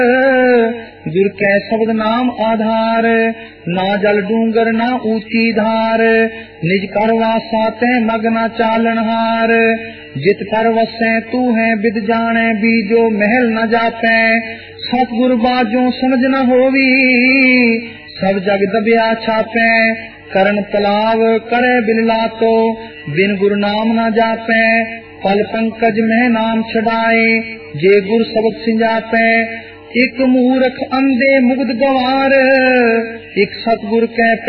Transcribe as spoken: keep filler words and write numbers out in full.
गुर कै शब्द नाम आधार, ना जल डूंगर ना ऊंची धार, निज कर वासा तै मग न चालन हार, जित कर वसै तू है विद जाने बीजो महल न जापै, सतगुर बाजो समझ न होवी सब जग दबिया छापै, करण तलाव करे बिललातो बिन गुर नाम न जापै, पल पंकज में नाम छड़ाए जे गुर शब्द सिंजापै, एक मूरख अंधे मुग्ध गवार, एक सतगुर कै